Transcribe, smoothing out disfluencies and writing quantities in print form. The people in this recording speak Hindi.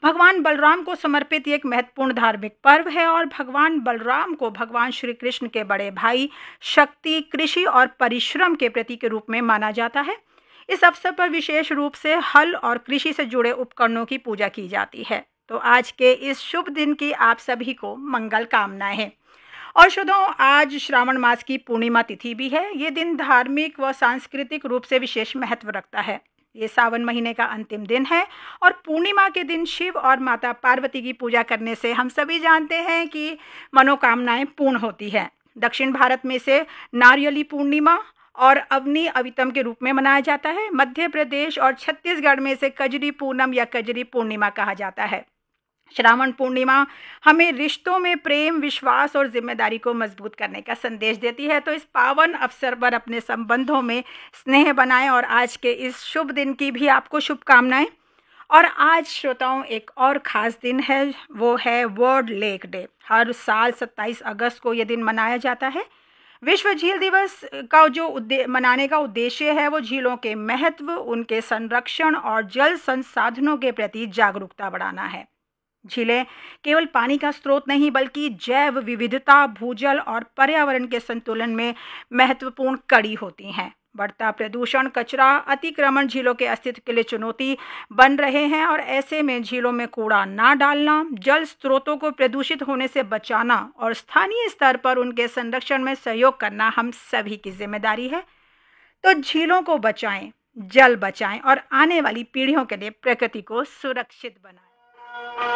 भगवान बलराम को समर्पित एक महत्वपूर्ण धार्मिक पर्व है और भगवान बलराम को भगवान श्री कृष्ण के बड़े भाई, शक्ति, कृषि और परिश्रम के प्रतीक के रूप में माना जाता है। इस अवसर पर विशेष रूप से हल और कृषि से जुड़े उपकरणों की पूजा की जाती है। तो आज के इस शुभ दिन की आप सभी को मंगल कामनाएं हैं। और श्रोताओं, आज श्रावण मास की पूर्णिमा तिथि भी है। ये दिन धार्मिक व सांस्कृतिक रूप से विशेष महत्व रखता है। ये सावन महीने का अंतिम दिन है और पूर्णिमा के दिन शिव और माता पार्वती की पूजा करने से हम सभी जानते हैं कि मनोकामनाएं पूर्ण होती हैं। दक्षिण भारत में इसे नारियली पूर्णिमा और अवनी अवितम के रूप में मनाया जाता है। मध्य प्रदेश और छत्तीसगढ़ में इसे कजरी पूनम या कजरी पूर्णिमा कहा जाता है। श्रावण पूर्णिमा हमें रिश्तों में प्रेम, विश्वास और जिम्मेदारी को मजबूत करने का संदेश देती है। तो इस पावन अवसर पर अपने संबंधों में स्नेह बनाएं और आज के इस शुभ दिन की भी आपको शुभकामनाएं। और आज श्रोताओं, एक और ख़ास दिन है, वो है वर्ल्ड लेक डे। हर साल 27 अगस्त को ये दिन मनाया जाता है। विश्व झील दिवस का जो मनाने का उद्देश्य है वो झीलों के महत्व, उनके संरक्षण और जल संसाधनों के प्रति जागरूकता बढ़ाना है। झीलें केवल पानी का स्रोत नहीं बल्कि जैव विविधता, भूजल और पर्यावरण के संतुलन में महत्वपूर्ण कड़ी होती हैं। बढ़ता प्रदूषण, कचरा, अतिक्रमण झीलों के अस्तित्व के लिए चुनौती बन रहे हैं और ऐसे में झीलों में कूड़ा ना डालना, जल स्रोतों को प्रदूषित होने से बचाना और स्थानीय स्तर पर उनके संरक्षण में सहयोग करना हम सभी की जिम्मेदारी है। तो झीलों को बचाएं, जल बचाएं और आने वाली पीढ़ियों के लिए प्रकृति को सुरक्षित बनाएं।